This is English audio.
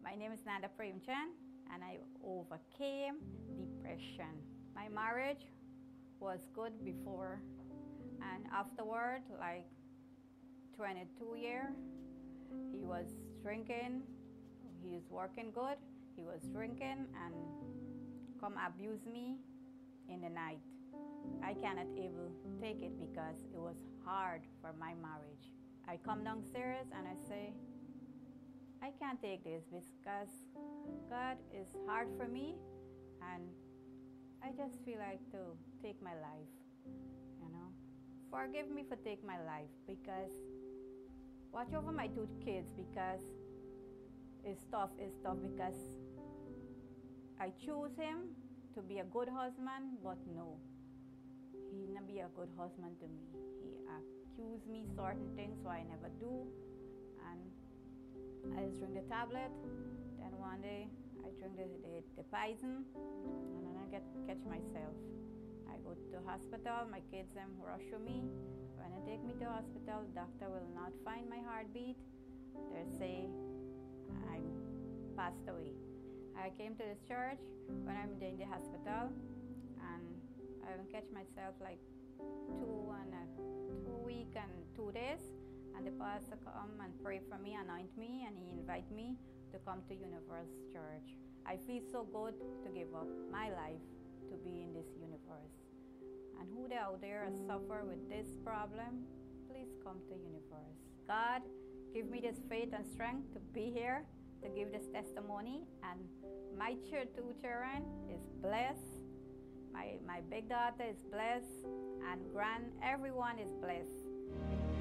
My name is Nanda Premchand, and I overcame depression. My marriage was good before, and afterward, like 22 years, he was drinking, he was working good, he was drinking and come abuse me in the night. I cannot able take it because it was hard for my marriage. I come downstairs and I say, I can't take this because God is hard for me and I just feel like to take my life, you know. Forgive me for taking my life because watch over my two kids because it's tough because I choose him to be a good husband, but no, he not be a good husband to me. He accused me certain things so I never do, and I just drink the tablet. Then one day I drink the poison, and then I catch myself. I go to hospital. My kids rush to me. When they take me to hospital, doctor will not find my heartbeat. They say I'm passed away. I came to this church when I'm in the hospital, and I catch myself like 2 weeks and 2 days. And the pastor come and pray for me, anoint me, and he invite me to come to Universe Church. I feel so good to give up my life to be in this universe. And who out there suffer with this problem, please come to Universe. God, give me this faith and strength to be here, to give this testimony. And my two children is blessed. My big daughter is blessed, and everyone is blessed.